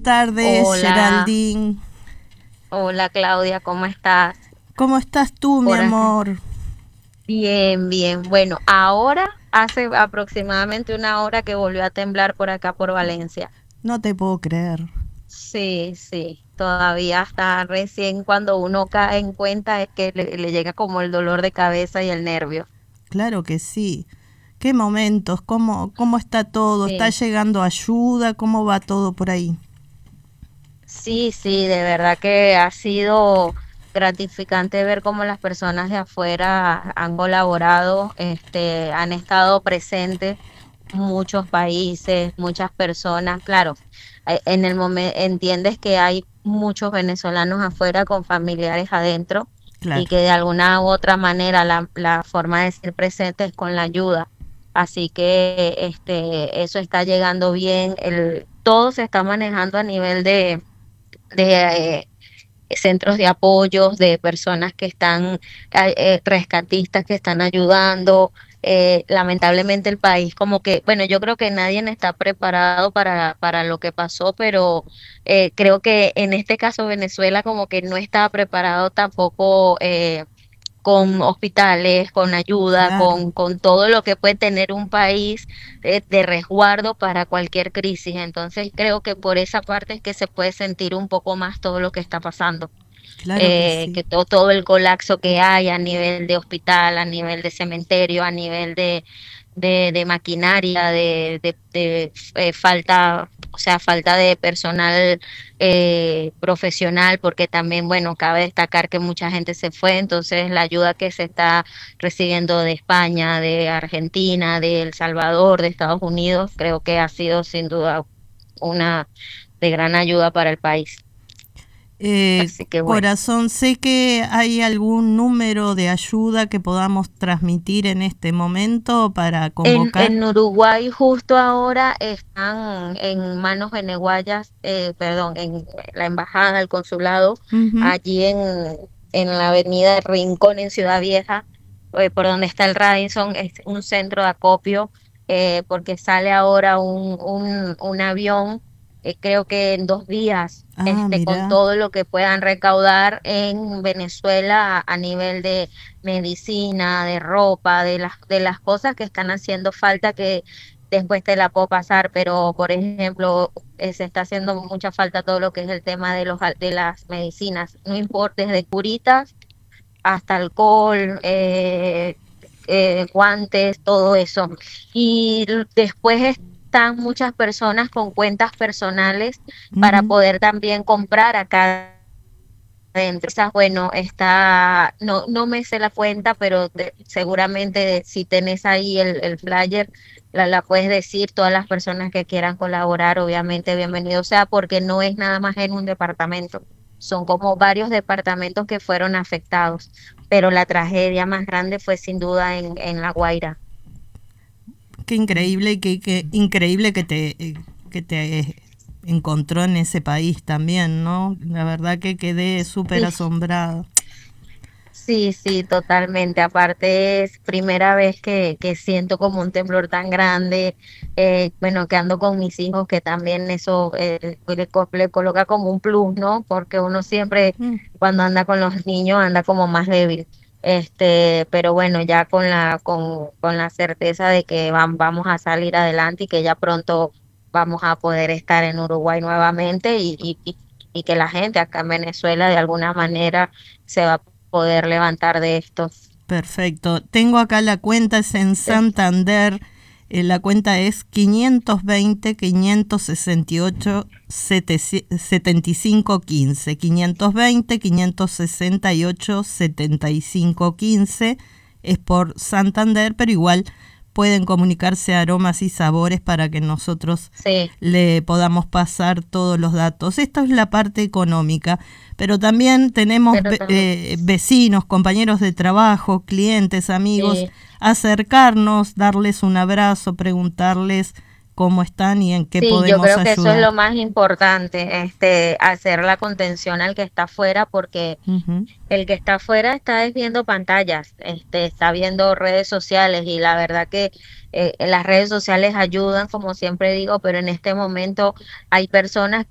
tardes, Hola, Geraldine. hola Claudia, ¿cómo estás? ¿Cómo estás tú, mi Por acá. amor? Bien, bien. Bueno, ahora hace aproximadamente una hora que volvió a temblar por acá por Valencia. No te puedo creer. Sí, sí, todavía está recién cuando uno cae en cuenta es que le llega como el dolor de cabeza y el nervio. Claro que sí. ¿Qué momentos? ¿Cómo está todo? ¿Está Sí, llegando ayuda? ¿Cómo va todo por ahí? sí, sí, de verdad que ha sido gratificante ver cómo las personas de afuera han colaborado, han estado presentes muchos países, muchas personas, claro, en el momento entiendes que hay muchos venezolanos afuera con familiares adentro y Claro. que de alguna u otra manera la forma de ser presente es con la ayuda. Así que eso está llegando bien, todo se está manejando a nivel de centros de apoyos, de personas que están, rescatistas que están ayudando. Lamentablemente el país como que, bueno, yo creo que nadie está preparado para lo que pasó, pero creo que en este caso Venezuela como que no estaba preparado tampoco. Con hospitales, con ayuda, Claro. con todo lo que puede tener un país de resguardo para cualquier crisis. Entonces creo que por esa parte es que se puede sentir un poco más todo lo que está pasando, Claro que sí. que todo el colapso que hay a nivel de hospital, a nivel de cementerio, a nivel de maquinaria, de falta, o sea, falta de personal profesional, porque también, bueno, cabe destacar que mucha gente se fue, entonces la ayuda que se está recibiendo de España, de Argentina, de El Salvador, de Estados Unidos, creo que ha sido sin duda una de gran ayuda para el país. Así que bueno. Corazón, sé que hay algún número de ayuda que podamos transmitir en este momento para convocar. En Uruguay justo ahora están en manos veneguayas, perdón, en la embajada, el consulado, Ujú. allí en la avenida Rincón en Ciudad Vieja, por donde está el Radisson, es un centro de acopio, porque sale ahora un avión, creo que en 2 días, Ah, con mira. todo lo que puedan recaudar en Venezuela a nivel de medicina, de ropa, de las cosas que están haciendo falta que después te la puedo pasar, pero por ejemplo, se está haciendo mucha falta todo lo que es el tema de las medicinas, no importa, desde curitas hasta alcohol, guantes, todo eso. Y después están muchas personas con cuentas personales para Ujú. poder también comprar acá adentro. Quizás, bueno, no me sé la cuenta, pero seguramente si tenés ahí el flyer, la puedes decir, todas las personas que quieran colaborar, obviamente bienvenido sea, porque no es nada más en un departamento, son como varios departamentos que fueron afectados, pero la tragedia más grande fue sin duda en La Guaira. Qué increíble, qué increíble que te encontró en ese país también, ¿no? La verdad que quedé súper Sí, asombrada. sí, sí, totalmente. Aparte es primera vez que siento como un temblor tan grande. Bueno, que ando con mis hijos, que también eso le coloca como un plus, ¿no? Porque uno siempre Mm. cuando anda con los niños anda como más débil. Pero bueno, ya con la certeza de que vamos a salir adelante y que ya pronto vamos a poder estar en Uruguay nuevamente y que la gente acá en Venezuela de alguna manera se va a poder levantar de esto. Perfecto. Tengo acá la cuenta, es en Eh, Santander. La cuenta es 520 568 75 15. 520 568 75 15. Es por Santander, pero igual pueden comunicarse a Aromas y Sabores para que nosotros Sí, le podamos pasar todos los datos. Esto es la parte económica, pero también tenemos pero también, vecinos, compañeros de trabajo, clientes, amigos, sí, acercarnos, darles un abrazo, preguntarles cómo están y en qué sí, yo podemos creo que eso es ayudar. lo más importante, hacer la contención al que está afuera, porque Ujú. el que está afuera está es viendo pantallas, está viendo redes sociales y la verdad que las redes sociales ayudan, como siempre digo, pero en este momento hay personas